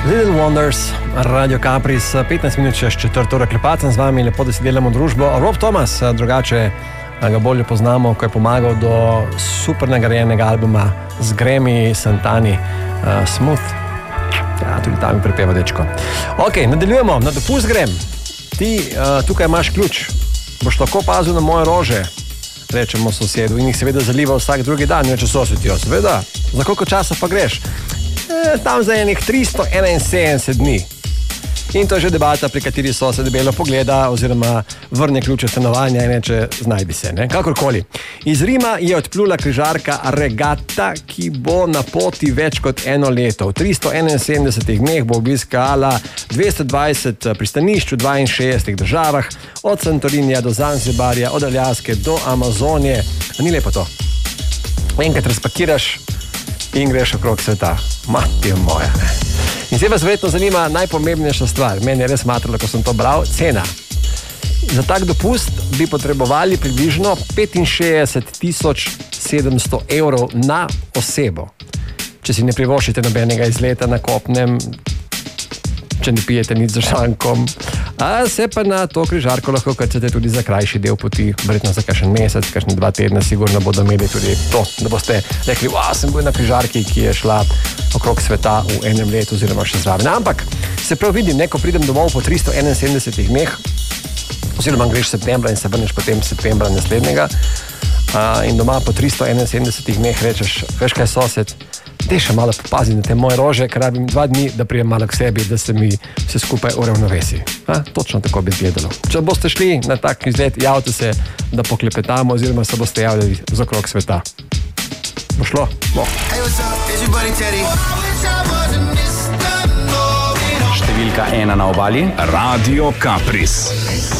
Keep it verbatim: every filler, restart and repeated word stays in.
Little Wonders, Radio Capris, petnajst minut čez četrto uro klepacem z vami, lepo, da si delamo družbo. Rob Thomas, drugače ga bolje poznamo, ko je pomagal do super nagrajenega albuma z Grammy Santani, uh, Smooth. Ja, tudi tam mi prepeva dečko. Ok, nadaljujemo, na dopust grem. Ti uh, tukaj imaš ključ, boš lahko pazil na moje rože, rečemo sosedu, in jih seveda zaliva vsak drugi dan, neče sosvetijo, seveda. Za koliko časa pa greš? Tam za enih tristo enainsedemdeset dni. In to je že debata, pri kateri sosed debelo pogleda oziroma vrne ključe stanovanja in reče, znajdi se, ne? Kakorkoli. Iz Rima je odplula križarka Regata, ki bo na poti več kot eno leto. V tristo enainsedemdesetih dneh bo obiskala dvesto dvajset pristanišč v dvainšestdesetih državah, od Santorinija do Zanzibarja, od Aljaske do Amazonije. A ni lepo to? Enkrat razpakiraš in greš okrog sveta. Mati moja. In zdaj vas verjetno zanima najpomembnejša stvar. Meni je res matralo, ko sem to bral. Cena. Za tak dopust bi potrebovali približno petinšestdeset tisoč sedemsto evrov na osebo. Če si ne privoščite nobenega izleta na kopnem, če ne pijete nič za šankom, a se pa na to križarko lahko kacate tudi za krajši del poti, verjetno za kakšen mesec, kakšen dva tedna, sigurno bodo imeli tudi to, da boste rekli, wow, sem bil na križarki, ki je šla okrog sveta v enem letu oziroma še zraven. Ampak se prav vidim, ne, ko pridem domov po tristo enainsedemdesetih dneh, oziroma greš septembra in se vrneš potem septembra naslednjega, a, in doma po tristo enainsedemdesetih dneh rečeš, veš kaj sosed, dej še malo popazi na te moje rože, ker rabim dva dni, da prijem malo k sebi, da se mi vse skupaj uravnovesi. A, točno tako bi izgledalo. Če boste šli na tak izlet, javite se, da poklepetamo oziroma se boste javljali z okrog sveta. Bo šlo? Bo. Številka ena na obali, Radio Capris.